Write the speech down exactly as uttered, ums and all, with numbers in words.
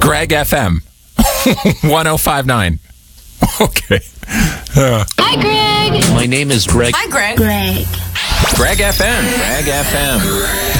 Greg F M. one oh five nine. Okay. Uh, Hi, Greg. My name is Greg. Hi, Greg. Greg. Greg F M. Greg F M.